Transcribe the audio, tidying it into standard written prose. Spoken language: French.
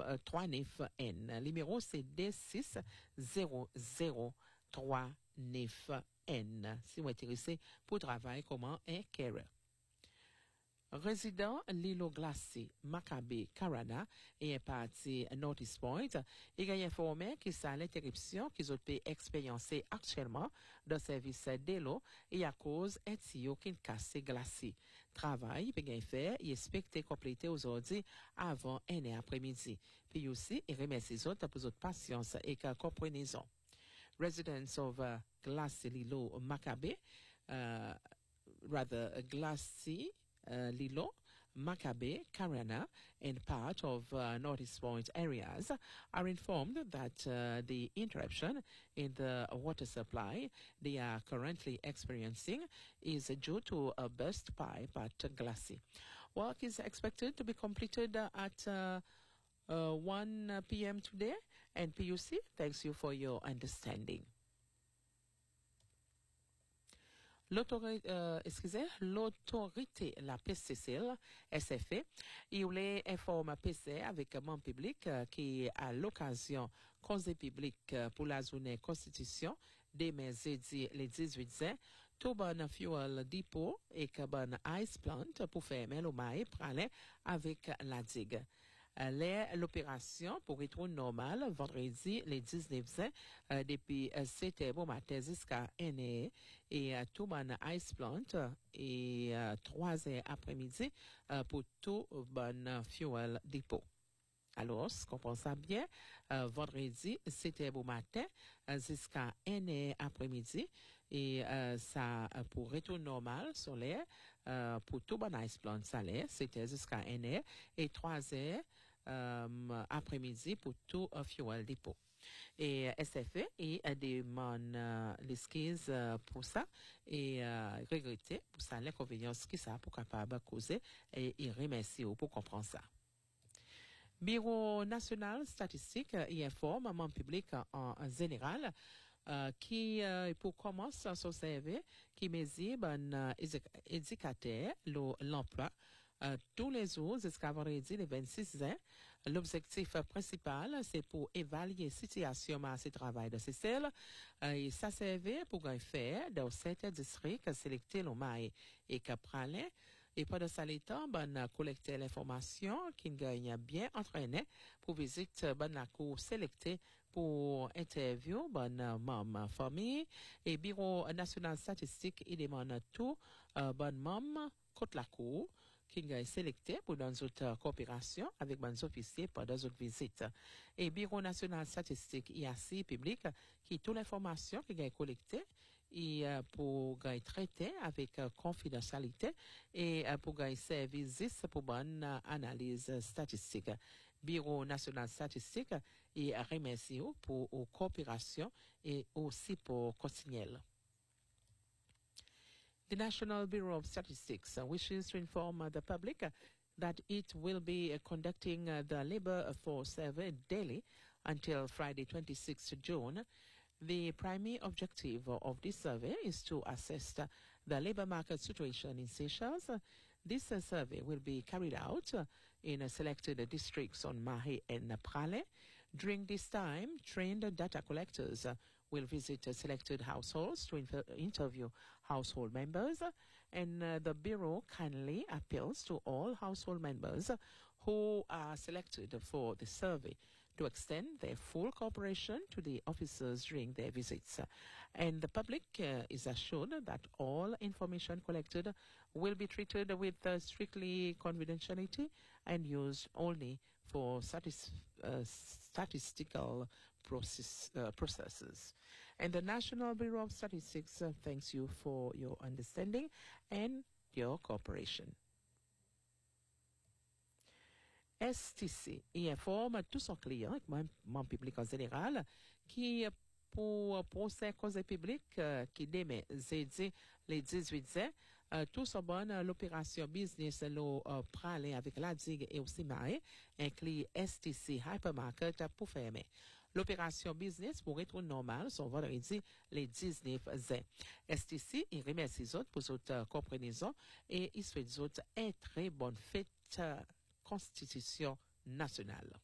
39N. Numéro c'est D6003N. Si vous êtes intéressé pour travailler comme un carer. Résident Lilo Glacé, Maccabi, Carana et un parti Northeast Point, il a informé que c'est l'interruption qu'ils ont pu expérimenter actuellement dans le service de l'eau et à cause d'un tuyau qui cassé glacé. Travail, puis il fait, il expecte compléter aujourd'hui avant un après-midi. Puis aussi, il remercie les autres pour votre patience et compréhension. Residents of Glacé Lilo Maccabi, Glacé Lilo, Maccabi, Carana, and part of Northeast Point areas are informed that the interruption in the water supply they are currently experiencing is due to a burst pipe at Glassy. Work is expected to be completed at 1 p.m. today, and PUC thanks you for your understanding. L'autorité, la PCCL, SFE, il voulait informer PC avec un membre public qui, à l'occasion, conseil public pour la zone constitution, demain, jeudi, le 18 juin, tout bon fuel depot et que bon ice plant pour fermer le maïs pralé avec la digue. L'opération pour retourner normal vendredi le 19 juin depuis 7h bon matin jusqu'à 1h et tout bon ice plant et 3h après-midi pour tout bon fuel depot. Alors, je comprends ça bien, vendredi 7h bon matin jusqu'à 1h après-midi et ça pour retour normal solaire pour tout bon ice plant salaire 7h jusqu'à 1h et 3h après-midi pour tout fuel depot. Et SFE et demande l'excuse pour ça et regretter pour ça l'inconvénient qui ça pour capable causer et il remercie pour comprendre ça. Bureau national statistique y informe membre public en général qui pour commencer son survey qui mesure un indicateur l'emploi tous les jours jusqu'à vendredi le 26 juin. L'objectif principal, c'est pour évaluer la situation de travail de ces celles. Et ça servait pour faire dans certains districts sélectés le maïs et qu'après et pendant ça temps, collecter l'information qui gagne bien pour visiter la cour sélectée pour interview maman famille et bureau national statistique il demande tout maman contre la cour qui est sélecté pour dans notre coopération avec les officiers pendant notre visite. Et Bureau national statistique IACI public qui toute l'information qui est collectée et pour traiter avec confidentialité et pour service pour bonne analyse statistique. Bureau national statistique et remercie pour coopération et aussi pour continuer. The National Bureau of Statistics wishes to inform the public that it will be conducting the labor force survey daily until Friday, 26 June. The primary objective of this survey is to assess the labor market situation in Seychelles. This survey will be carried out in selected districts on Mahé and Pralé. During this time, trained data collectors will visit selected households to interview household members, and the Bureau kindly appeals to all household members who are selected for the survey to extend their full cooperation to the officers during their visits. And the public is assured that all information collected will be treated with strictly confidentiality and used only for statistical processes. And the National Bureau of Statistics thanks you for your understanding and your cooperation. STC informe tout son client, membre public en général, qui pour procès cause public qui demain jeudi le 18 juin tout son bon l'opération business le pralé avec la digue et aussi maé inclut STC hypermarket pour fermer. L'opération business pour être normal son vendredi le 19 juin. STC il remercie les autres pour votre compréhension et il souhaite aux autres une très bonne fête Constitution nationale.